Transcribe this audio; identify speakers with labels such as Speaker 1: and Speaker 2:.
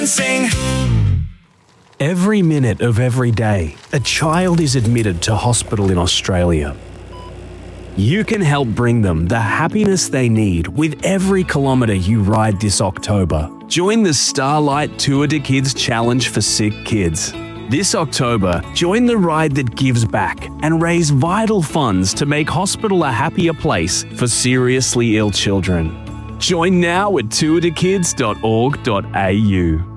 Speaker 1: Sing.
Speaker 2: Every minute of every day, a child is admitted to hospital in Australia. You can help bring them the happiness they need with every kilometre you ride this October. Join the Starlight Tour de Kids Challenge for Sick Kids. This October, join the ride that gives back and raise vital funds to make hospital a happier place for seriously ill children. Join now at tourdekids.org.au.